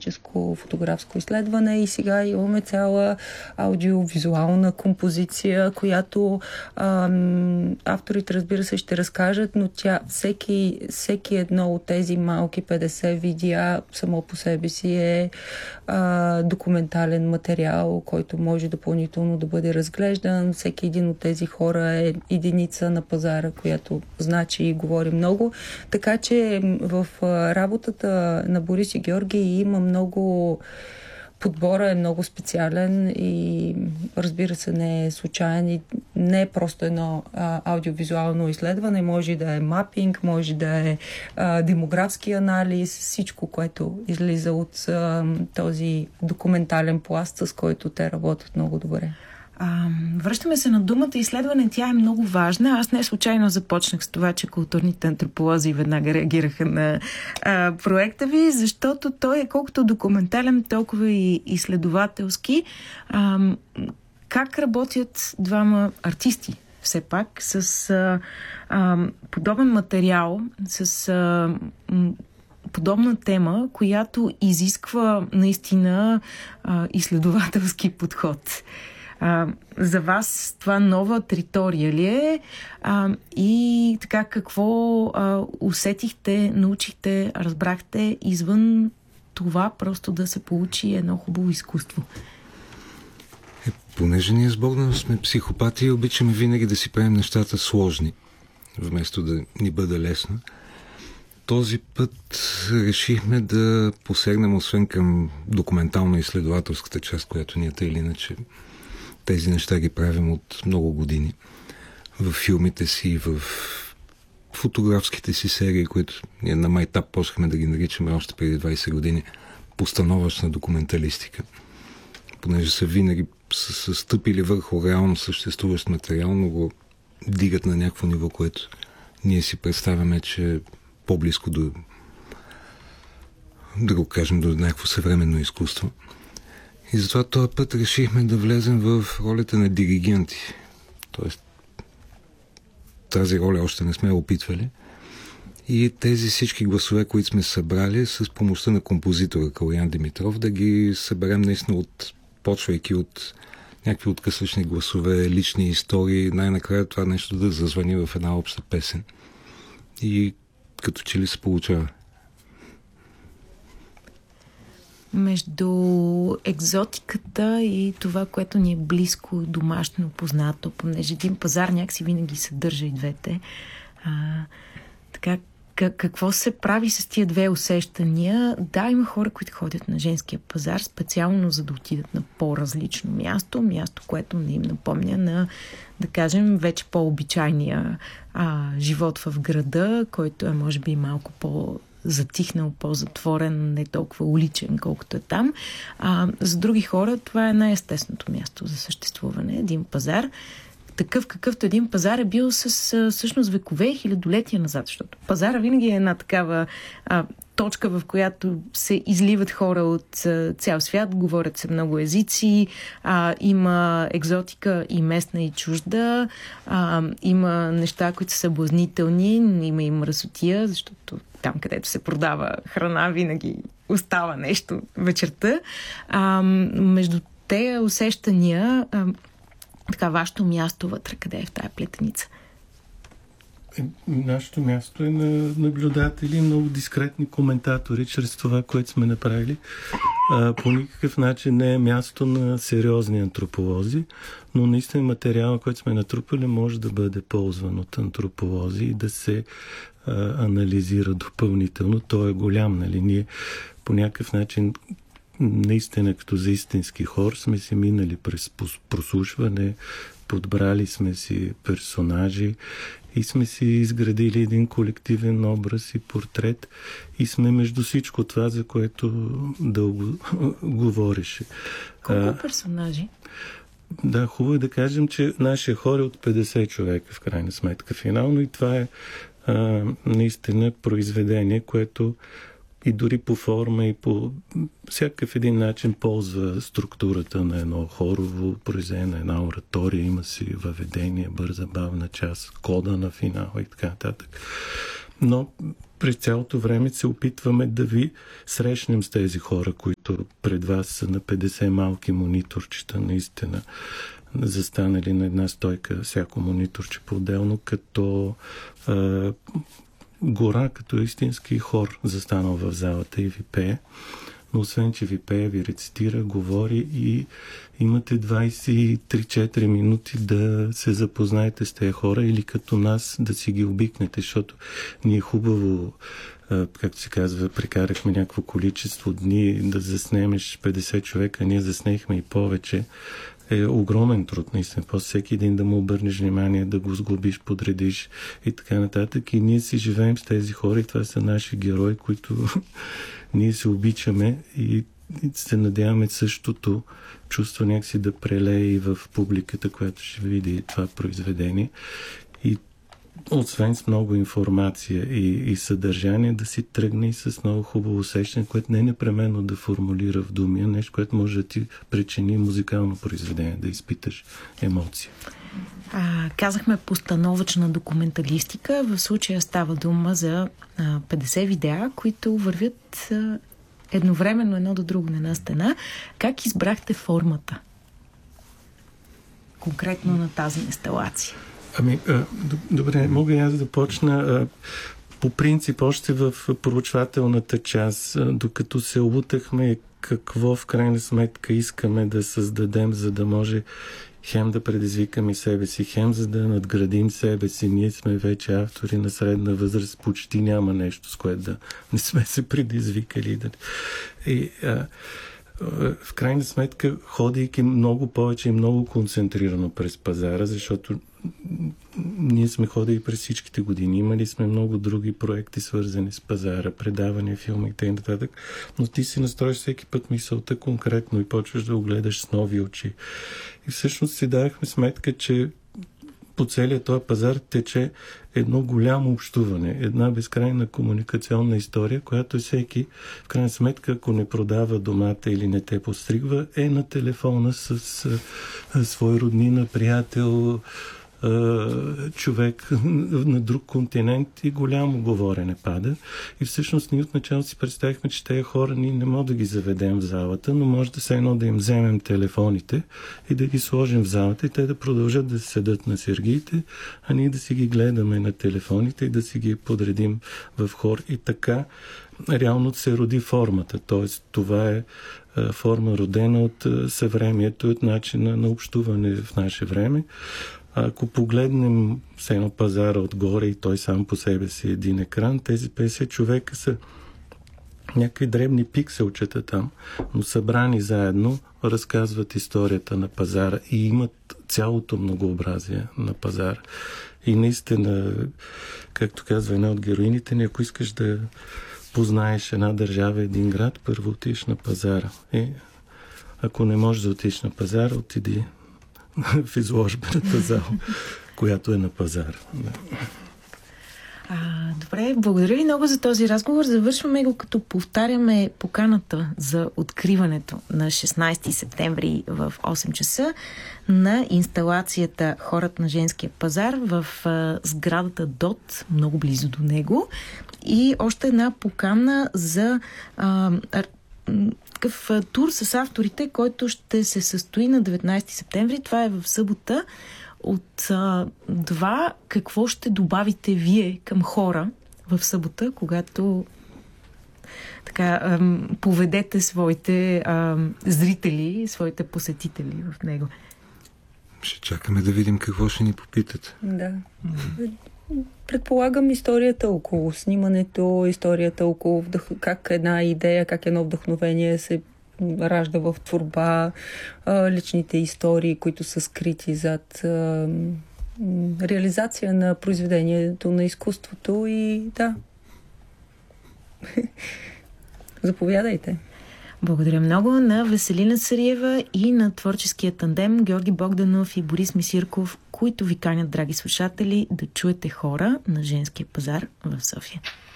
класическо фотографско изследване и сега имаме цяла аудиовизуална композиция, която авторите, разбира се, ще разкажат, но всеки едно от тези малки 50 видеа само по себе си е документален материал, който може допълнително да бъде разглеждан. Всеки един от тези хора е единица на пазара, която значи и говори много. Така че в работата на Борис и Георги има много... Подбора е много специален и разбира се не е случайен и не е просто едно аудиовизуално изследване, може да е мапинг, може да е демографски анализ, всичко, което излиза от този документален пласт, с който те работят много добре. Връщаме се на думата изследване. Тя е много важна. Аз не случайно започнах с това, че културните антрополози веднага реагираха на проекта ви, защото той е колкото документален, толкова и изследователски. Как работят двама артисти все пак с подобен материал, с подобна тема, която изисква наистина изследователски подход? За вас това нова територия ли е? И така какво усетихте, научихте, разбрахте извън това просто да се получи едно хубаво изкуство? Понеже ние с Богдан сме психопати и обичаме винаги да си правим нещата сложни, вместо да ни бъде лесно. Този път решихме да посегнем освен към документално-изследователската част, която ние тъй или иначе тези неща ги правим от много години. В филмите си, в фотографските си серии, които ние на майтап почнахме да ги наричаме още преди 20 години, постановъчна документалистика. Понеже са винаги са стъпили върху реално съществуващ материал, но го дигат на някакво ниво, което ние си представяме, че е по-близко до, да го кажем, до някакво съвременно изкуство. И затова този път решихме да влезем в ролята на диригенти. Тоест, тази роля още не сме опитвали. И тези всички гласове, които сме събрали с помощта на композитора Калоян Димитров, да ги съберем наистина почвайки от някакви откъслични гласове, лични истории, най-накрая това нещо да зазвъни в една обща песен. И като че ли се получава. Между екзотиката и това, което ни е близко, домашно, познато, понеже един пазар някакси винаги съдържа и двете. Така, какво се прави с тия две усещания? Да, има хора, които ходят на женския пазар специално за да отидат на по-различно място, което не им напомня на, да кажем, вече по-обичайния живот в града, който е може би малко по-затихнал, по-затворен, не толкова уличен, колкото е там. За други хора това е най-естественото място за съществуване. Един пазар, такъв какъвто един пазар е бил с всъщност векове и хилядолетия назад, защото пазара винаги е една такава точка, в която се изливат хора от цял свят, говорят се много езици, има екзотика и местна и чужда, има неща, които са съблазнителни, има и мръсотия, защото там, където се продава храна, винаги остава нещо вечерта. Между тези усещания, така, вашето място вътре, къде е в тая плетеница? Нашето място е на наблюдатели, много дискретни коментатори, чрез това, което сме направили. По никакъв начин не е място на сериозни антрополози, но наистина материала, който сме натрупали, може да бъде ползван от антрополози и да се анализира допълнително. Той е голям, нали? Ние по някакъв начин наистина като за истински хор сме си минали през прослушване, подбрали сме си персонажи и сме си изградили един колективен образ и портрет и сме между всичко това, за което дълго говореше. Колко персонажи? Да, хубаво е да кажем, че нашия хор е от 50 човека в крайна сметка финално и това е наистина произведение, което и дори по форма и по всякакъв един начин ползва структурата на едно хорово произведение, на една оратория, има си въведение, бърза, бавна част, кода на финала и така нататък. Но през цялото време се опитваме да ви срещнем с тези хора, които пред вас са на 50 малки мониторчета, наистина застанали на една стойка, всяко мониторче по-отделно, като гора, като истински хор застанал в залата и ви пее. Но освен, че ви пее, ви рецитира, говори и имате 23-4 минути да се запознаете с тези хора или като нас да си ги обикнете, защото ние хубаво, както се казва, прекарахме някакво количество дни да заснемеш 50 човека, ние заснехме и повече. Е огромен труд, наистина. После всеки един да му обърнеш внимание, да го сглобиш, подредиш и така нататък. И ние си живеем с тези хора и това са наши герои, които ние се обичаме и се надяваме същото чувство някакси да прелее и в публиката, която ще види това произведение. И освен с много информация и съдържание, да си тръгне и с много хубаво усещане, което не е непременно да формулира в думи, а нещо, което може да ти причини музикално произведение, да изпиташ емоция. Казахме постановъчна документалистика. В случая става дума за 50 видеа, които вървят едновременно едно до друго на една стена. Как избрахте формата? Конкретно на тази инсталация. Добре, мога и аз да почна. По принцип, още в проучвателната част, докато се лутахме какво в крайна сметка искаме да създадем, за да може хем да предизвикаме себе си, хем за да надградим себе си. Ние сме вече автори на средна възраст, почти няма нещо, с което да не сме се предизвикали. В крайна сметка, ходейки много повече и много концентрирано през пазара, защото ние сме ходили през всичките години. Имали сме много други проекти, свързани с пазара, предавания, филми и т.н. Но ти си настроиш всеки път мисълта конкретно и почваш да го гледаш с нови очи. И всъщност си давахме сметка, че по целия този пазар тече едно голямо общуване, една безкрайна комуникационна история, която всеки, в крайна сметка, ако не продава домата или не те постригва, е на телефона с свой роднина, приятел, човек на друг континент и голямо говорене пада. И всъщност ние отначало си представихме, че тези хора ние не можем да ги заведем в залата, но може да се едно да им вземем телефоните и да ги сложим в залата и те да продължат да седат на сергиите, а ние да си ги гледаме на телефоните и да си ги подредим в хор. И така реално се роди формата. Тоест това е форма родена от съвремието, от начина на общуване в наше време. Ако погледнем все едно пазара отгоре и той сам по себе си един екран, тези 50 човека са някакви дребни пикселчета там, но събрани заедно разказват историята на пазара и имат цялото многообразие на пазара. И наистина, както казва една от героините ни, ако искаш да познаеш една държава, един град, първо отидеш на пазара. И ако не можеш да отидеш на пазара, отиди в изложбената зала, която е на пазара. Добре, благодаря ви много за този разговор. Завършваме го, като повтаряме поканата за откриването на 16 септември в 8 часа на инсталацията Хорът на женския пазар в сградата ДОТ, много близо до него. И още една покана за такъв тур с авторите, който ще се състои на 19 септември. Това е в събота. От това, какво ще добавите вие към хора в събота, когато така поведете своите зрители, своите посетители в него? Ще чакаме да видим какво ще ни попитат. Да. Предполагам историята около снимането, историята около как една идея, как едно вдъхновение се ражда в творба, личните истории, които са скрити зад реализация на произведението на изкуството и да. Заповядайте. Благодаря много на Веселина Сариева и на творческия тандем Георги Богданов и Борис Мисирков, които ви канят, драги слушатели, да чуете хора на женския пазар в София.